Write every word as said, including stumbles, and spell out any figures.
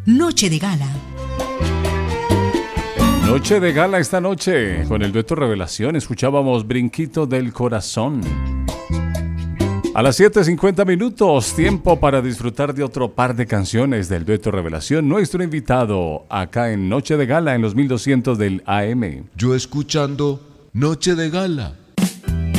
Noche de Gala. Noche de gala esta noche. Con el dueto Revelación escuchábamos Brinquito del Corazón. A las siete cincuenta minutos, tiempo para disfrutar de otro par de canciones del dueto Revelación. Nuestro invitado acá en Noche de Gala en los mil doscientos del A M. Yo escuchando Noche de Gala.